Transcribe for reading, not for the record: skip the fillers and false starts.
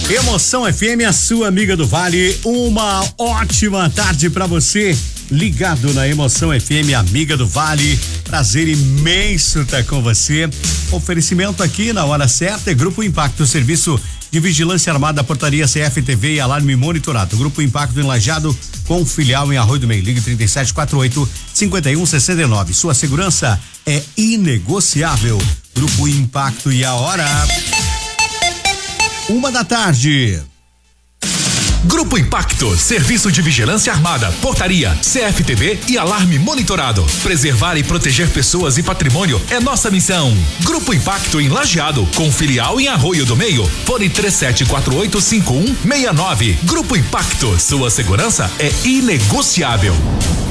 Emoção FM, a sua amiga do Vale. Uma ótima tarde pra você. Ligado na Emoção FM, amiga do Vale. Prazer imenso estar com você. Oferecimento aqui na hora certa é Grupo Impacto, serviço de vigilância armada, portaria CFTV e alarme monitorado. Grupo Impacto em Lajeado, com filial em Arroio do Meio. Ligue 3748-5169. Sua segurança é inegociável. Grupo Impacto e a hora. 1h da tarde. Grupo Impacto, serviço de vigilância armada, portaria, CFTV e alarme monitorado. Preservar e proteger pessoas e patrimônio é nossa missão. Grupo Impacto em Lajeado, com filial em Arroio do Meio. Fone 3748-5169. Grupo Impacto, sua segurança é inegociável.